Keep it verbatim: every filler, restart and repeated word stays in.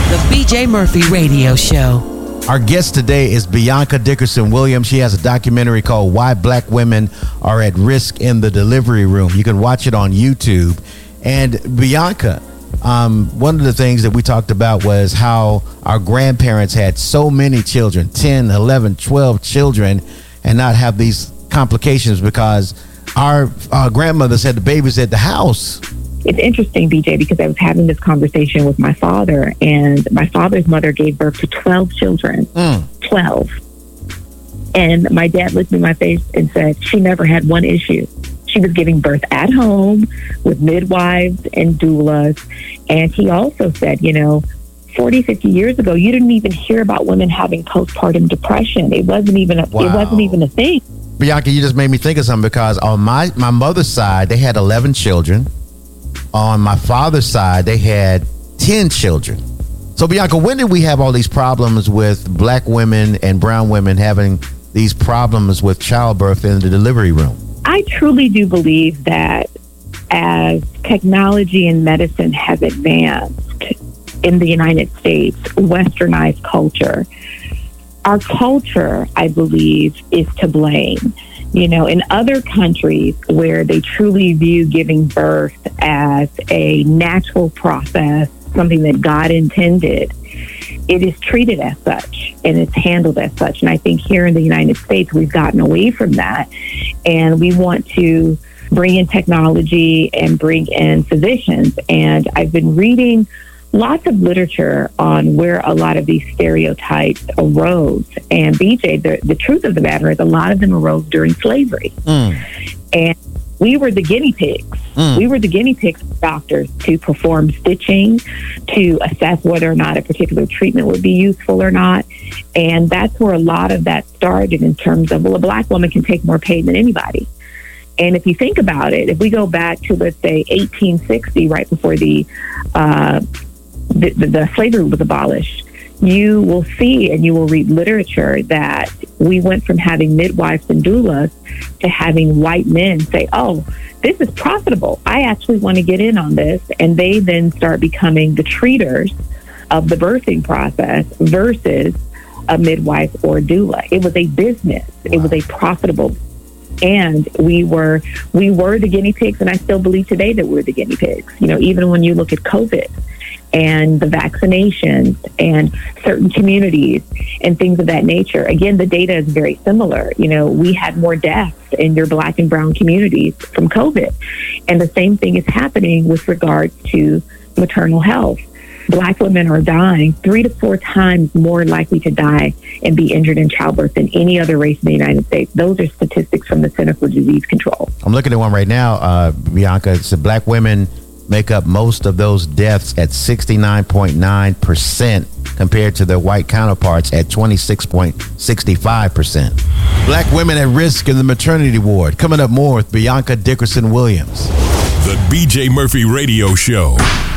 The B J Murphy Radio Show. Our guest today is Bianca Dickerson Williams. She has a documentary called Why Black Women Are at Risk in the Delivery Room. You can watch it on YouTube. And Bianca, um, one of the things that we talked about was how our grandparents had so many children, ten, eleven, twelve children, and not have these complications because our, our grandmothers had the babies at the house. It's interesting, B J, because I was having this conversation with my father, and my father's mother gave birth to twelve children. Mm. twelve. And my dad looked me in my face and said, she never had one issue. She was giving birth at home with midwives and doulas. And he also said, you know, forty, fifty years ago, you didn't even hear about women having postpartum depression. It wasn't even a, wow. it wasn't even a thing. Bianca, you just made me think of something because on my, my mother's side, they had eleven children. On my father's side, they had ten children. So, Bianca, when did we have all these problems with black women and brown women having these problems with childbirth in the delivery room? I truly do believe that as technology and medicine has advanced in the United States, westernized culture, our culture, I believe, is to blame. You know, in other countries where they truly view giving birth as a natural process, something that God intended, it is treated as such and it's handled as such. And I think here in the United States, we've gotten away from that. And we want to bring in technology and bring in physicians. And I've been reading lots of literature on where a lot of these stereotypes arose. And B J, the, the truth of the matter is a lot of them arose during slavery. Mm. And we were the guinea pigs. Mm. We were the guinea pigs for doctors to perform stitching, to assess whether or not a particular treatment would be useful or not. And that's where a lot of that started in terms of, well, a black woman can take more pain than anybody. And if you think about it, if we go back to, let's say, eighteen sixty, right before the uh, The, the, the slavery was abolished, you will see and you will read literature that we went from having midwives and doulas to having white men say, oh, this is profitable. I actually want to get in on this. And they then start becoming the treaters of the birthing process versus a midwife or doula. It was a business. Wow. It was a profitable. And we were we were the guinea pigs, and I still believe today that we're the guinea pigs. You know, even when you look at COVID and the vaccinations and certain communities and things of that nature. Again, the data is very similar. You know, we had more deaths in your black and brown communities from COVID. And the same thing is happening with regards to maternal health. Black women are dying three to four times more likely to die and be injured in childbirth than any other race in the United States. Those are statistics from the Center for Disease Control. I'm looking at one right now, uh, Bianca. It's black women make up most of those deaths at sixty-nine point nine percent compared to their white counterparts at twenty-six point six five percent. Black women at risk in the maternity ward. Coming up more with Bianca Dickerson Williams. The B J Murphy Radio Show.